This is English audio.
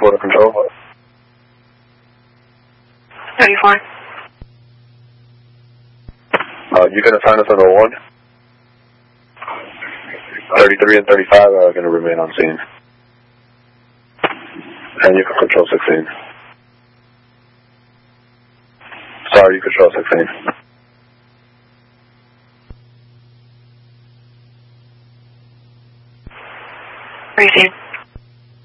34 to control. 34. You can assign us on 01. 33 and 35 are going to remain on scene. And you can control 16. Sorry, you control 16. Briefing.